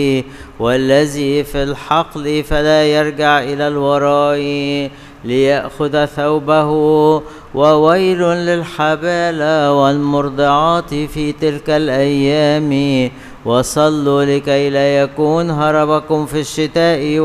والذي في الحقل فلا يرجع إلى الوراء ليأخذ ثوبه. وويل للحبالة والمرضعات في تلك الأيام. وصلوا لكي لا يكون هربكم في الشتاء